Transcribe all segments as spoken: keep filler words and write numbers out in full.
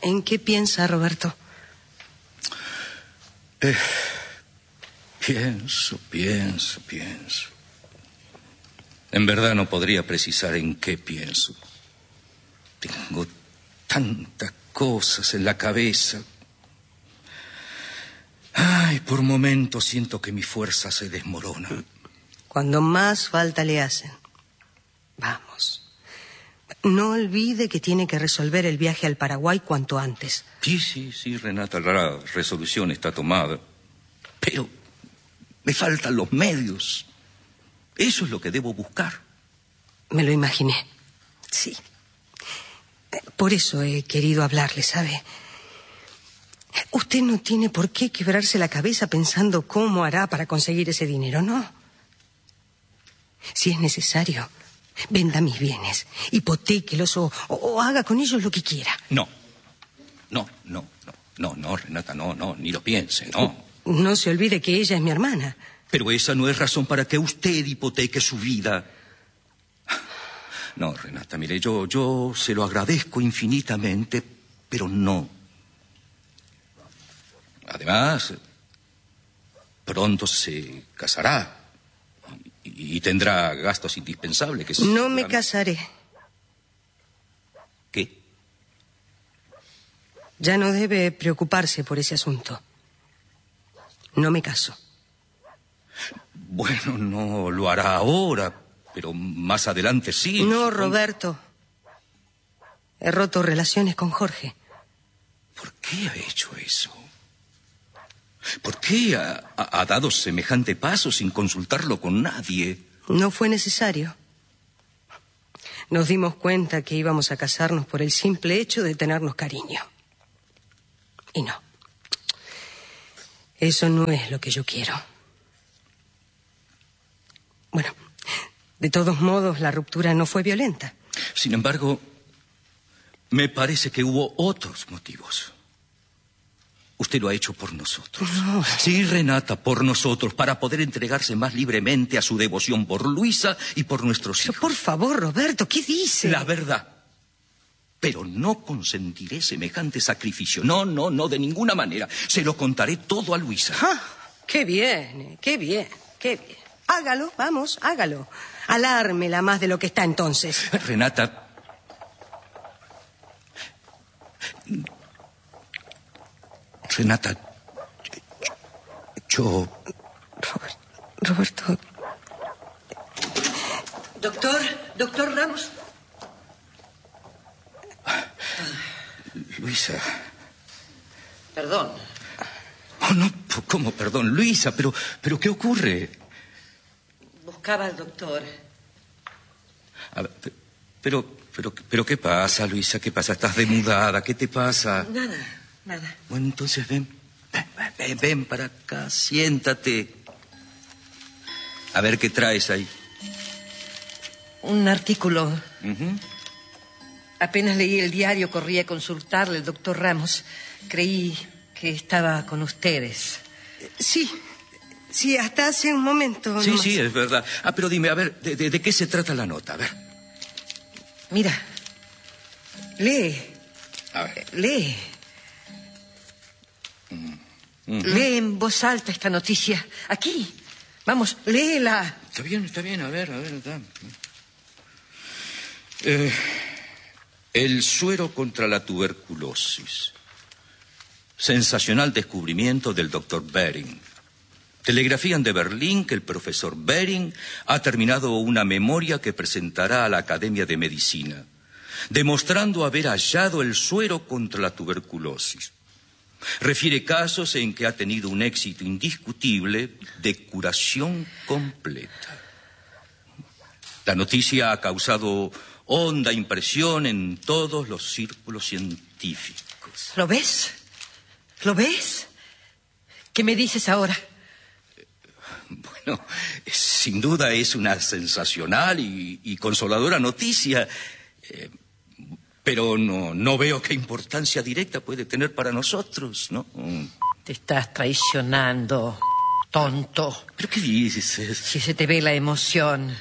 ¿En qué piensa, Roberto? Eh, pienso, pienso, pienso. En verdad no podría precisar en qué pienso. Tengo tantas cosas en la cabeza. Ay, por momentos siento que mi fuerza se desmorona. Cuando más falta le hacen. Vamos. No olvide que tiene que resolver el viaje al Paraguay cuanto antes. Sí, sí, sí, Renata, la resolución está tomada. Pero me faltan los medios. Eso es lo que debo buscar. Me lo imaginé. Sí. Por eso he querido hablarle, ¿sabe? Usted no tiene por qué quebrarse la cabeza pensando cómo hará para conseguir ese dinero, ¿no? Si es necesario, venda mis bienes, hipotéquelos o, o, o haga con ellos lo que quiera. No, no, no, no, no, no, Renata, no, no, ni lo piense, no. No se olvide que ella es mi hermana. Pero esa no es razón para que usted hipoteque su vida. No, Renata, mire, yo, yo se lo agradezco infinitamente, pero no. Además, pronto se casará y, y tendrá gastos indispensables. Que no me casaré. ¿Qué? Ya no debe preocuparse por ese asunto. No me caso. Bueno, no lo hará ahora, pero más adelante sí. No, Roberto. He roto relaciones con Jorge. ¿Por qué ha hecho eso? ¿Por qué ha, ha dado semejante paso sin consultarlo con nadie? No fue necesario. Nos dimos cuenta que íbamos a casarnos por el simple hecho de tenernos cariño. Y no. Eso no es lo que yo quiero. Bueno, de todos modos, la ruptura no fue violenta. Sin embargo, me parece que hubo otros motivos. Usted lo ha hecho por nosotros. No. Sí, Renata, por nosotros, para poder entregarse más libremente a su devoción por Luisa y por nuestros hijos. Pero por favor, Roberto, ¿qué dice? La verdad. Pero no consentiré semejante sacrificio. No, no, no, de ninguna manera. Se lo contaré todo a Luisa. Ah, qué bien, qué bien, qué bien. Hágalo, vamos, hágalo. Alármela más de lo que está entonces. Renata. Renata. Yo. Robert, Roberto. Doctor, doctor Ramos. Luisa. Perdón. Oh, no, ¿cómo perdón? Luisa, pero, pero ¿qué ocurre? Buscaba al doctor. A ver, pero, pero, pero, ¿qué pasa, Luisa? ¿Qué pasa? ¿Estás demudada? ¿Qué te pasa? Nada, nada. Bueno, entonces ven. Ven, ven, ven para acá. Siéntate. A ver qué traes ahí. Un artículo. Uh-huh. Apenas leí el diario, corrí a consultarle al doctor Ramos. Creí que estaba con ustedes. Sí, sí, hasta hace un momento. Sí, nomás. sí, es verdad. Ah, pero dime, a ver, ¿de, de, de qué se trata la nota? A ver. Mira, lee. A ver. Lee. Uh-huh. Lee en voz alta esta noticia. Aquí. Vamos, léela. Está bien, está bien, a ver, a ver. Está. Eh, el suero contra la tuberculosis. Sensacional descubrimiento del doctor Behring. Telegrafían de Berlín que el profesor Behring ha terminado una memoria que presentará a la Academia de Medicina, demostrando haber hallado el suero contra la tuberculosis. Refiere casos en que ha tenido un éxito indiscutible de curación completa. La noticia ha causado honda impresión en todos los círculos científicos. ¿Lo ves? ¿Lo ves? ¿Qué me dices ahora? Bueno, sin duda es una sensacional y, y consoladora noticia, eh, pero no, no veo qué importancia directa puede tener para nosotros, ¿no? Te estás traicionando, tonto. ¿Pero qué dices? Si se te ve la emoción,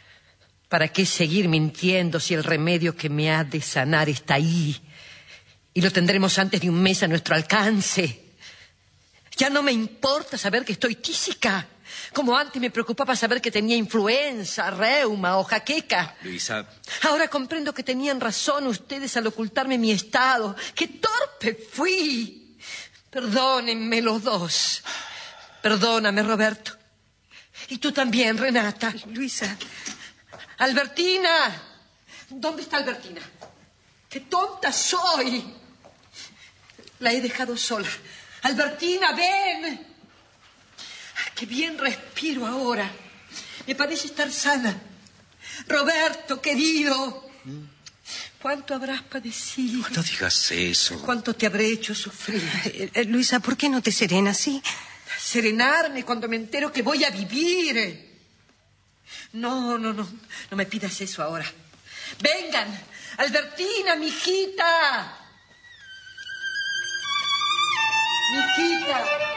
¿para qué seguir mintiendo si el remedio que me ha de sanar está ahí? Y lo tendremos antes de un mes a nuestro alcance. Ya no me importa saber que estoy tísica, como antes me preocupaba saber que tenía influenza, reuma o jaqueca. Luisa... Ahora comprendo que tenían razón ustedes al ocultarme mi estado. ¡Qué torpe fui! Perdónenme los dos. Perdóname, Roberto. Y tú también, Renata. Luisa... Albertina. ¿Dónde está Albertina? ¡Qué tonta soy! La he dejado sola. Albertina, ven. ¡Qué bien respiro ahora! Me parece estar sana. Roberto, querido. ¿Cuánto habrás padecido? No digas eso. ¿Cuánto te habré hecho sufrir? Eh, eh, Luisa, ¿por qué no te serenas, sí? Serenarme cuando me entero que voy a vivir. No, no, no. No me pidas eso ahora. Vengan. Albertina, mijita. Mijita.